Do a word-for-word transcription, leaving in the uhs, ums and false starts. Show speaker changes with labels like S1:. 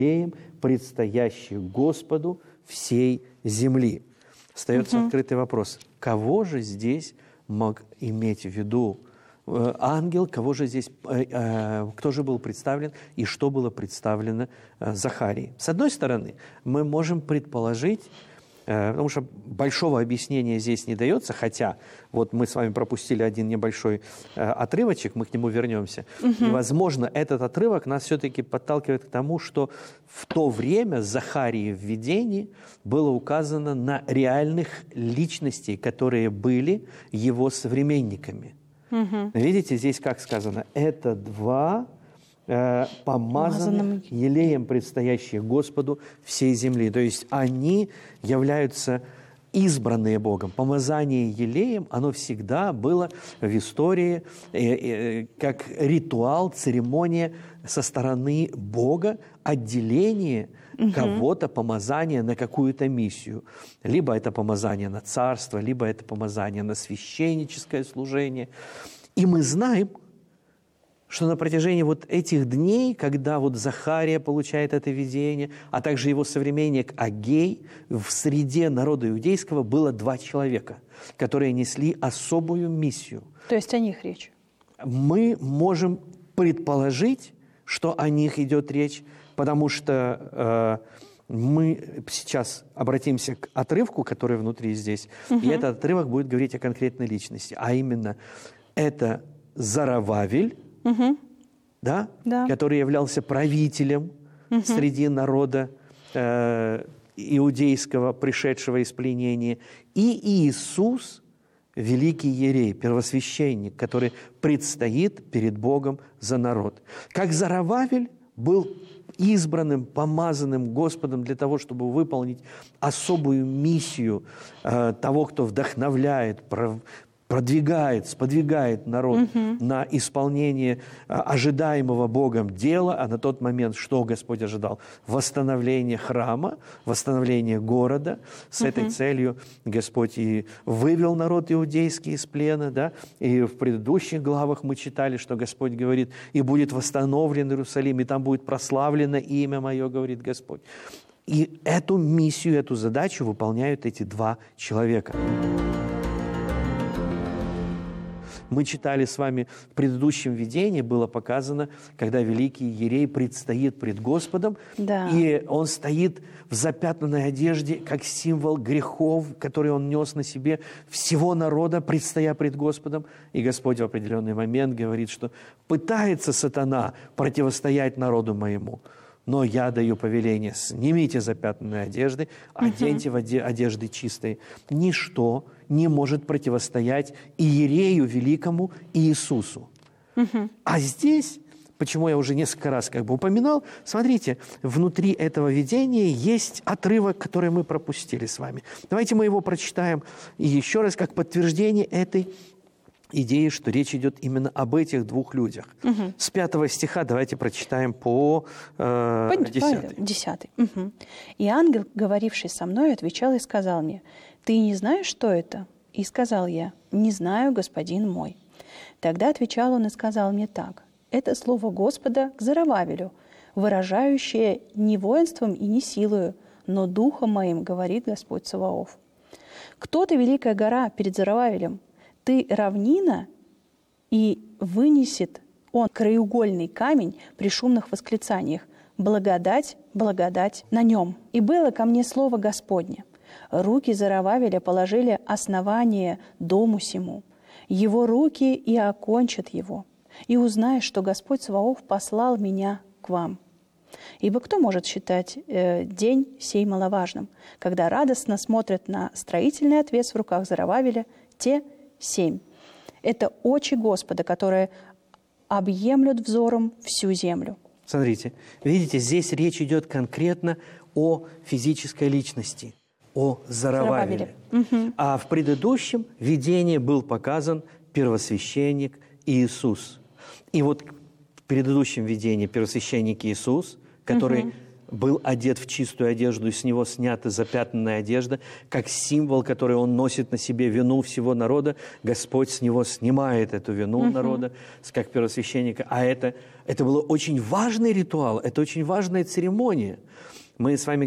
S1: предстоящий Господу всей земли. Остается угу. открытый вопрос. Кого же здесь мог иметь в виду э, ангел? Кого же здесь, э, э, кто же был представлен и что было представлено э, Захарии? С одной стороны, мы можем предположить, э, потому что большого объяснения здесь не дается, хотя вот мы с вами пропустили один небольшой э, отрывочек, мы к нему вернемся. Угу. И, возможно, этот отрывок нас все-таки подталкивает к тому, что в то время Захарии в видении было указано на реальных личностей, которые были его современниками. Угу. Видите, здесь как сказано? Это два э, помазанных елеем, предстоящие Господу всей земли. То есть они являются избранные Богом. Помазание елеем, оно всегда было в истории э, э, как ритуал, церемония со стороны Бога, отделение угу. кого-то, помазание на какую-то миссию. Либо это помазание на царство, либо это помазание на священническое служение. И мы знаем, что на протяжении вот этих дней, когда вот Захария получает это видение, а также его современник Агей, в среде народа иудейского было два человека, которые несли особую миссию.
S2: То есть о них речь?
S1: Мы можем предположить, что о них идет речь, потому что э, мы сейчас обратимся к отрывку, который внутри здесь, угу. и этот отрывок будет говорить о конкретной личности, а именно это Зоровавель, угу. да? Да. который являлся правителем угу. среди народа э, иудейского, пришедшего из пленения, и Иисус, великий иерей, первосвященник, который предстоит перед Богом за народ. Как Зоровавель был избранным, помазанным Господом для того, чтобы выполнить особую миссию э, того, кто вдохновляет, пров, продвигает, сподвигает народ угу. на исполнение а, ожидаемого Богом дела, а на тот момент что Господь ожидал? Восстановление храма, восстановление города. С угу. этой целью Господь и вывел народ иудейский из плена, да? И в предыдущих главах мы читали, что Господь говорит, и будет восстановлен Иерусалим, и там будет прославлено имя Мое, говорит Господь. И эту миссию, эту задачу выполняют эти два человека. Мы читали с вами в предыдущем видении, было показано, когда великий иерей предстоит пред Господом, да. и он стоит в запятнанной одежде, как символ грехов, которые он нес на себе всего народа, предстоя пред Господом. И Господь в определенный момент говорит, что пытается сатана противостоять народу моему, но я даю повеление: снимите запятнанные одежды, оденьте uh-huh. в одежды чистые. Ничто не может противостоять иерею великому Иисусу. Uh-huh. А здесь, почему я уже несколько раз как бы упоминал, смотрите, внутри этого видения есть отрывок, который мы пропустили с вами. Давайте мы его прочитаем и еще раз как подтверждение этой идеи, что речь идет именно об этих двух людях. Угу. С пятого стиха давайте прочитаем по э, десятый.
S2: Десятый. Угу. «И ангел, говоривший со мной, отвечал и сказал мне: Ты не знаешь, что это? И сказал я: Не знаю, господин мой. Тогда отвечал он и сказал мне так: Это слово Господа к Зоровавелю, выражающее не воинством и не силою, но духом моим, говорит Господь Саваоф. Кто ты, великая гора, перед Зоровавелем? Ты равнина, и вынесет он краеугольный камень при шумных восклицаниях: благодать, благодать на нем. И было ко мне слово Господне: руки Зоровавеля положили основание дому сему, его руки и окончат его. И узнаешь, что Господь Саваоф послал меня к вам. Ибо кто может считать э, день сей маловажным, когда радостно смотрят на строительный отвес в руках Зоровавеля те семь. Это очи Господа, которые объемлют взором всю землю».
S1: Смотрите, видите, здесь речь идет конкретно о физической личности, о Зоровавеле. Угу. А в предыдущем видении был показан первосвященник Иисус. И вот в предыдущем видении первосвященник Иисус, который угу. был одет в чистую одежду, и с него снята запятнанная одежда, как символ, который он носит на себе вину всего народа, Господь с него снимает эту вину uh-huh. народа, как первосвященника. А это, это был очень важный ритуал, это очень важная церемония. Мы с вами